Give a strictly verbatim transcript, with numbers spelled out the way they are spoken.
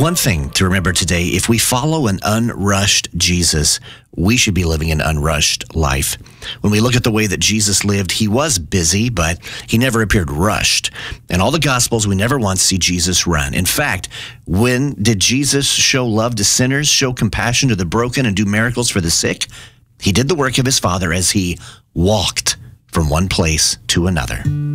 One thing to remember today, if we follow an unrushed Jesus, we should be living an unrushed life. When we look at the way that Jesus lived, he was busy, but he never appeared rushed. In all the Gospels, we never once see Jesus run. In fact, when did Jesus show love to sinners, show compassion to the broken, and do miracles for the sick? He did the work of his Father as he walked from one place to another.